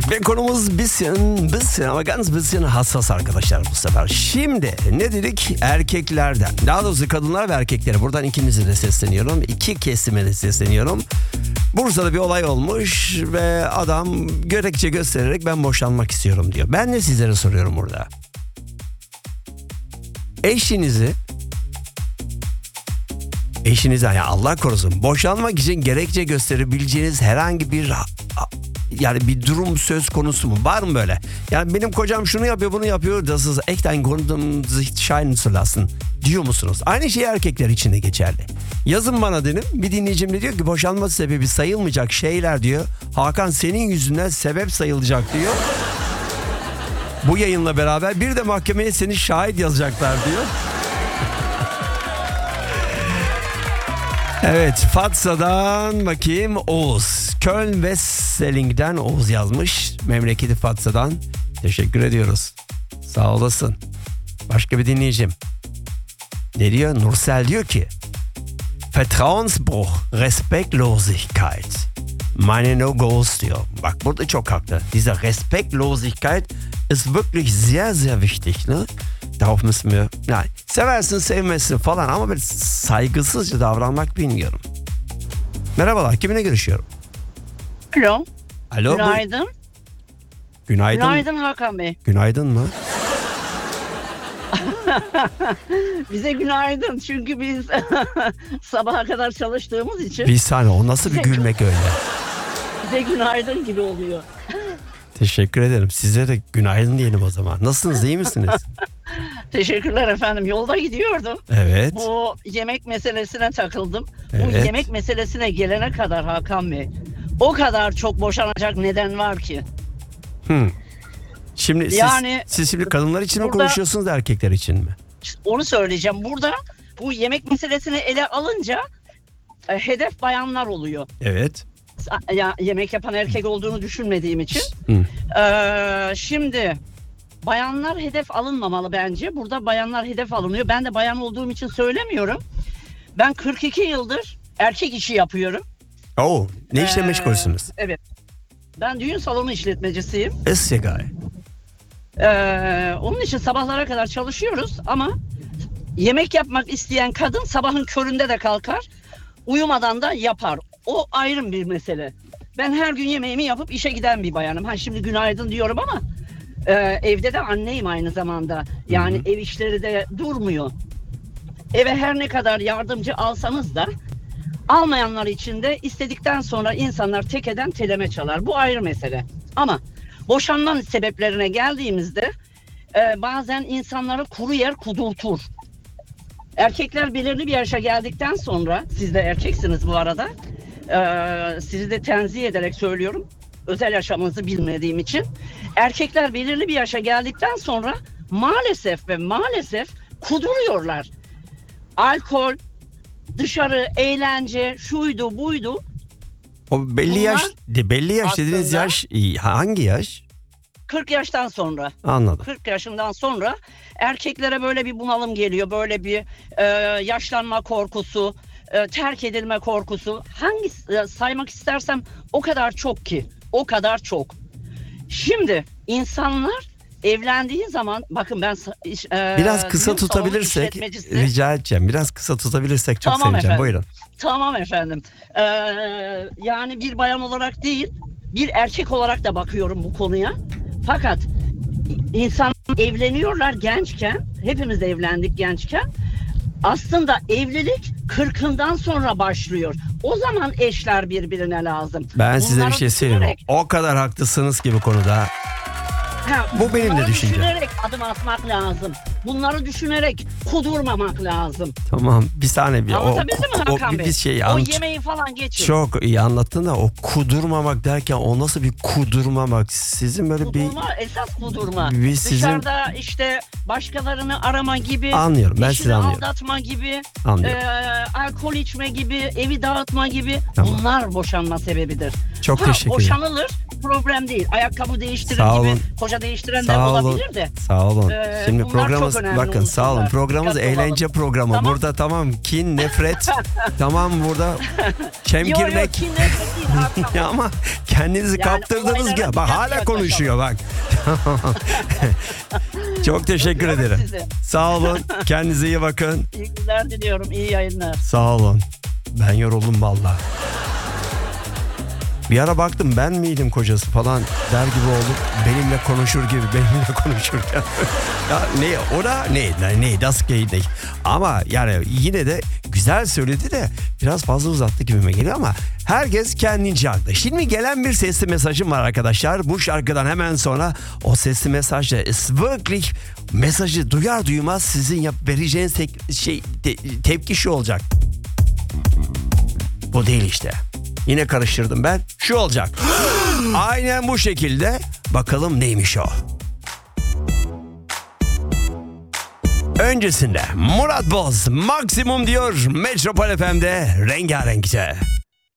Ve konumuz bisschen ama ganz bisschen hassas arkadaşlar bu sefer. Şimdi ne dedik? Erkeklerden. Daha doğrusu kadınlar ve erkeklere. Buradan ikinize de sesleniyorum. İki kesime de sesleniyorum. Bursa'da bir olay olmuş ve adam gerekçe göstererek ben boşanmak istiyorum diyor. Ben de sizlere soruyorum burada. Eşinize ya Allah korusun boşanmak için gerekçe gösterebileceğiniz herhangi bir bir durum söz konusu mu? Var mı böyle? Yani benim kocam şunu yapıyor bunu yapıyor. Das ist echt ein Grund, um sich scheiden zu lassen diyor musunuz? Aynı şey erkekler için de geçerli. Yazın bana dedim. Bir dinleyicim de diyor ki boşanma sebebi sayılmayacak şeyler diyor. Hakan senin yüzünden sebep sayılacak diyor. Bu yayınla beraber bir de mahkemeye seni şahit yazacaklar diyor. Evet, Fatsa'dan bakayım Oğuz. Köln Wesseling'den Oğuz yazmış. Memleketi Fatsa'dan. Teşekkür ediyoruz. Sağ olasın. Başka bir dinleyicim. Ne diyor? Nursel diyor ki Vertrauensbruch, Respektlosigkeit. Meine No-Gos diyor. Bak burada çok haklı. Diese Respektlosigkeit ist wirklich sehr, sehr wichtig. Ne? Darauf müssen wir... Yani seversin sevmezsin falan ama böyle saygısızca davranmak bilmiyorum. Merhabalar, kiminle görüşüyorum? Alo. Alo. Günaydın. Günaydın. Günaydın Hakan Bey. Günaydın mı? Bize günaydın çünkü biz sabaha kadar çalıştığımız için Bir saniye, o nasıl bir gülmek öyle? bize günaydın gibi oluyor. Teşekkür ederim. Size de günaydın diyelim o zaman. Nasılsınız, iyi misiniz? Teşekkürler efendim. Yolda gidiyordum. Evet. Bu yemek meselesine takıldım. Evet. Bu yemek meselesine gelene kadar Hakan Bey o kadar çok boşanacak neden var ki. Şimdi siz şimdi kadınlar için mi konuşuyorsunuz erkekler için mi? Onu söyleyeceğim. Burada bu yemek meselesini ele alınca hedef bayanlar oluyor. Evet. Ya, yemek yapan erkek olduğunu düşünmediğim için. Şimdi bayanlar hedef alınmamalı bence. Burada bayanlar hedef alınıyor. Ben de bayan olduğum için söylemiyorum. Ben 42 yıldır erkek işi yapıyorum. Oo, ne işle meşgulsünüz? Evet. Ben düğün salonu işletmecisiyim. Ist egal. Onun için sabahlara kadar çalışıyoruz ama yemek yapmak isteyen kadın sabahın köründe de kalkar. Uyumadan da yapar. O ayrı bir mesele. Ben her gün yemeğimi yapıp işe giden bir bayanım. Şimdi günaydın diyorum ama evde de anneyim aynı zamanda. Yani ev işleri de durmuyor. Eve her ne kadar yardımcı alsanız da almayanlar için de istedikten sonra insanlar tekeden teleme çalar. Bu ayrı mesele. Ama boşanma sebeplerine geldiğimizde bazen insanları kuru yer kudurtur. Erkekler belirli bir yaşa geldikten sonra, siz de erkeksiniz bu arada, sizi de tenzih ederek söylüyorum, özel yaşamınızı bilmediğim için. Erkekler belirli bir yaşa geldikten sonra maalesef kuduruyorlar. Alkol, dışarı, eğlence, şuydu buydu. O belli yaş dediğiniz aslında yaş hangi yaş? 40 yaştan sonra. Anladım. 40 yaşından sonra erkeklere böyle bir bunalım geliyor. Böyle bir yaşlanma korkusu, terk edilme korkusu. Saymak istersem o kadar çok ki. O kadar çok. Şimdi insanlar evlendiği zaman, bakın ben biraz kısa tutabilirsek rica edeceğim. Biraz kısa tutabilirsek çok tamam seveceğim. Efendim. Buyurun. Tamam efendim. Yani bir bayan olarak değil, bir erkek olarak da bakıyorum bu konuya. Fakat insan evleniyorlar gençken, hepimiz de evlendik gençken. Aslında evlilik 40'ından sonra başlıyor. O zaman eşler birbirine lazım. Ben size bir şey söyleyeyim. O kadar haklısınız ki bu konuda. Bu benim de düşüncem. Düşünerek adım atmak lazım. Bunları düşünerek kudurmamak lazım. Tamam, bir saniye. Anlatabildim mi Hakan Bey? O yemeği falan geçin. Çok iyi anlattın da o kudurmamak derken o nasıl bir kudurmamak? Sizin böyle kudurma, esas kudurma. Dışarıda işte başkalarını arama gibi. Anlıyorum, ben sizi anlıyorum. Aldatma gibi. Anlıyorum. Alkol içme gibi, evi dağıtma gibi. Tamam. Bunlar boşanma sebebidir. Çok teşekkür ederim. Boşanılır. problem değil. Ayakkabı değiştirir Sağ gibi olun. koca değiştirenler Sağ olun. olabilir de. Sağ olun. Şimdi Bunlar programımız çok önemli bakın sağ olun. unsurlar. Programımız Dikkatli olalım. eğlence programı. Tamam. Burada tamam kin, nefret. Tamam burada Yok çemkirmek. kim nefret değil. Tamam. Ya ama kendinizi Yani kaptırdınız olaylara ki. Bak dikkatli hala yaklaşalım. konuşuyor bak. Çok teşekkür Öpüyorum ederim. sizi. Sağ olun. Kendinize iyi bakın. İyi günler diliyorum. İyi yayınlar. Sağ olun. Ben yoruldum vallahi. Bir ara baktım ben miydim kocası falan der gibi oldum. Benimle konuşur gibi benimle konuşurken. Ya ne o da ne das ama yani yine de güzel söyledi de biraz fazla uzattı gibime geliyor ama herkes kendince haklı. Şimdi gelen bir sesli mesajım var arkadaşlar. Bu şarkıdan hemen sonra o sesli mesajla wirklich mesajı duyar duymaz sizin vereceğiniz tepki şu olacak. Bu değil işte. Yine karıştırdım ben. Şu olacak. Aynen bu şekilde. Bakalım neymiş o. Öncesinde Murat Boz maksimum diyor Metropol FM'de rengarenkçe.